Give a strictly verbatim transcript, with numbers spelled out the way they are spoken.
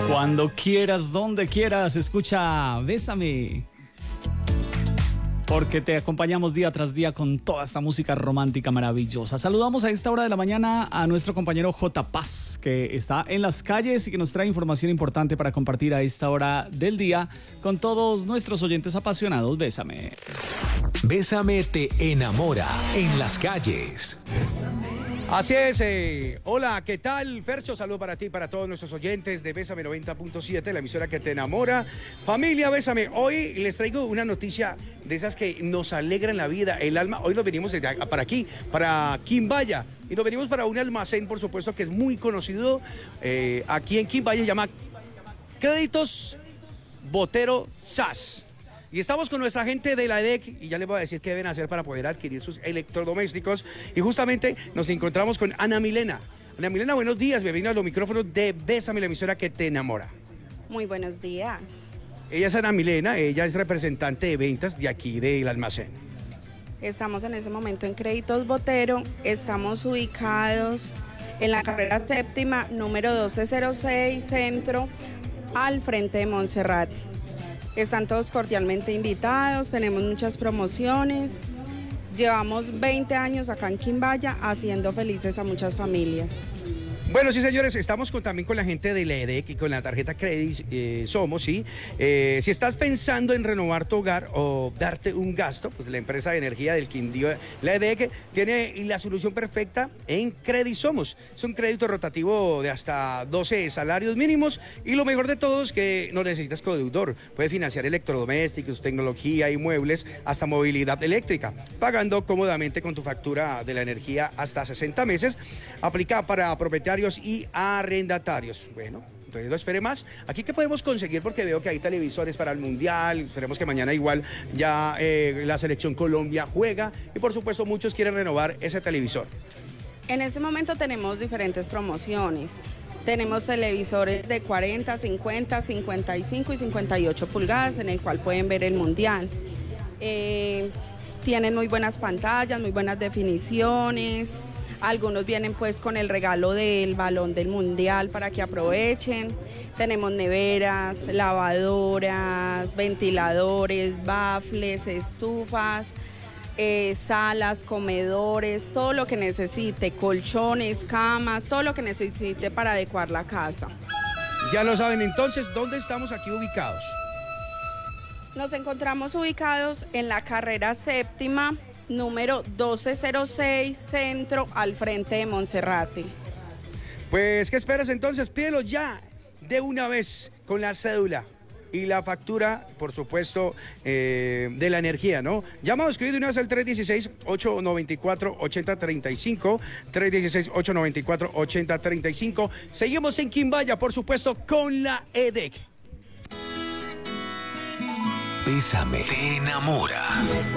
Cuando quieras, donde quieras, escucha Bésame. Porque te acompañamos día tras día con toda esta música romántica maravillosa. Saludamos a esta hora de la mañana a nuestro compañero J. Paz, que está en las calles y que nos trae información importante para compartir a esta hora del día con todos nuestros oyentes apasionados. Bésame. Bésame te enamora en las calles. Así es, eh, hola, ¿qué tal? Fercho, saludo para ti y para todos nuestros oyentes de Bésame noventa punto siete, la emisora que te enamora. Familia, Bésame, hoy les traigo una noticia de esas que nos alegran la vida, el alma. Hoy nos venimos desde, para aquí, para Quimbaya, y nos venimos para un almacén, por supuesto, que es muy conocido eh, aquí en Quimbaya, se llama Créditos Botero S A S. Y estamos con nuestra gente de la E D E C y ya les voy a decir qué deben hacer para poder adquirir sus electrodomésticos. Y justamente nos encontramos con Ana Milena. Ana Milena, buenos días, bienvenida a los micrófonos de Bésame, la emisora que te enamora. Muy buenos días. Ella es Ana Milena, ella es representante de ventas de aquí del almacén. Estamos en este momento en Créditos Botero, estamos ubicados en la carrera séptima, número doce cero seis, centro, al frente de Monserrate. Están todos cordialmente invitados, tenemos muchas promociones. Llevamos veinte años acá en Quimbaya haciendo felices a muchas familias. Bueno, sí, señores, estamos con, también con la gente de la E D E C y con la tarjeta Credit eh, Somos, ¿sí? Eh, si estás pensando en renovar tu hogar o darte un gasto, pues la empresa de energía del Quindío, la E D E C, tiene la solución perfecta en Credit Somos. Es un crédito rotativo de hasta doce salarios mínimos y lo mejor de todo es que no necesitas codeudor. Puedes financiar electrodomésticos, tecnología y muebles, hasta movilidad eléctrica, pagando cómodamente con tu factura de la energía hasta sesenta meses. Aplica para propietarios y arrendatarios. Bueno, entonces no espere más. Aquí, ¿qué podemos conseguir? Porque veo que hay televisores para el Mundial. Esperemos que mañana igual ya eh, la Selección Colombia juega. Y por supuesto muchos quieren renovar ese televisor. En este momento tenemos diferentes promociones. Tenemos televisores de cuarenta, cincuenta, cincuenta y cinco y cincuenta y ocho pulgadas en el cual pueden ver el Mundial. Eh, tienen muy buenas pantallas, muy buenas definiciones. Algunos vienen pues con el regalo del balón del mundial para que aprovechen. Tenemos neveras, lavadoras, ventiladores, bafles, estufas, eh, salas, comedores, todo lo que necesite, colchones, camas, todo lo que necesite para adecuar la casa. Ya lo saben, entonces, ¿dónde estamos aquí ubicados? Nos encontramos ubicados en la carrera séptima, número doce cero seis, centro, al frente de Monserrate. Pues, ¿qué esperas entonces? Pídelo ya de una vez con la cédula y la factura, por supuesto, eh, de la energía, ¿no? Llama o escribe de una vez al tres uno seis, ocho nueve cuatro, ocho cero tres cinco, tres uno seis, ocho nueve cuatro, ocho cero tres cinco. Seguimos en Quimbaya, por supuesto, con la E D E C. Bésame te enamora.